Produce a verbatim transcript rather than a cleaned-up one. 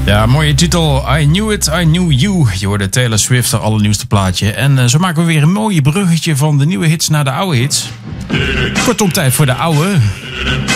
Ja, mooie titel. I Knew It, I Knew You. Je hoorde Taylor Swift, haar allernieuwste plaatje. En uh, zo maken we weer een mooie bruggetje van de nieuwe hits naar de oude hits. Kortom, tijd voor de oude